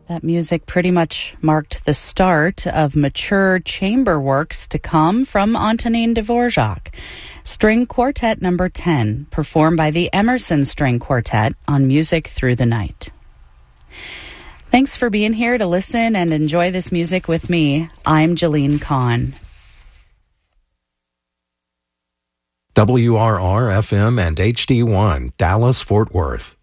That music pretty much marked the start of mature chamber works to come from Antonin Dvorak. String Quartet Number 10, performed by the Emerson String Quartet on Music Through the Night. Thanks for being here to listen and enjoy this music with me. I'm Jalene Kahn. WRR-FM and HD1, Dallas, Fort Worth.